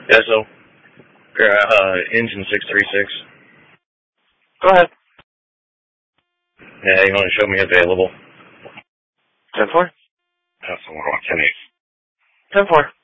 Yeah, so, engine 636. Go ahead. Yeah, you want to show me available? 10-4. That's the one. 10-8. 10-4.